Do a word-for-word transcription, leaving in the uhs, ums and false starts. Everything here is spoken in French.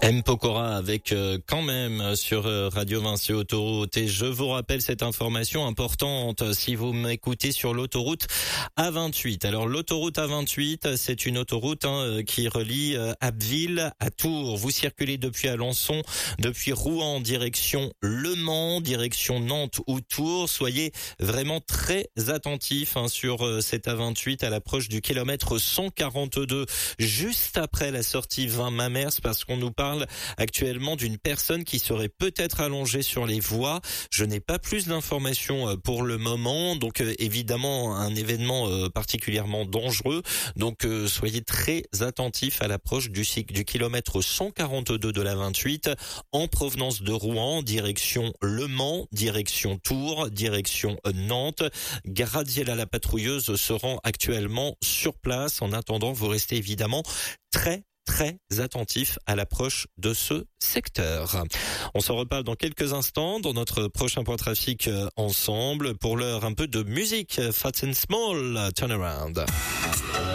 M. Pokora avec euh, quand même sur euh, Radio Vinci Autoroute. Et je vous rappelle cette information importante si vous m'écoutez sur l'autoroute A vingt-huit. Alors l'autoroute A vingt-huit, c'est une autoroute hein, qui relie euh, Abbeville à Tours. Vous circulez depuis Alençon, depuis Rouen, direction Le Mans, direction Nantes ou Tours. Soyez vraiment très attentifs hein, sur euh, cette A vingt-huit à l'approche du kilomètre cent quarante-deux, juste après la sortie vingt Mamers, parce qu'on nous parle actuellement d'une personne qui serait peut-être allongée sur les voies. Je n'ai pas plus d'informations pour le moment, donc euh, évidemment un événement euh, particulièrement dangereux. Donc euh, soyez très attentifs à l'approche du, du kilomètre cent quarante-deux de la vingt-huit en provenance de Rouen, direction Le Mans, direction Tours, direction Nantes. Gradiela la patrouilleuse se rend actuellement sur place. En attendant, vous restez évidemment très très attentif à l'approche de ce secteur. On s'en reparle dans quelques instants dans notre prochain point trafic ensemble. Pour l'heure, un peu de musique. Fat and Small, Turnaround.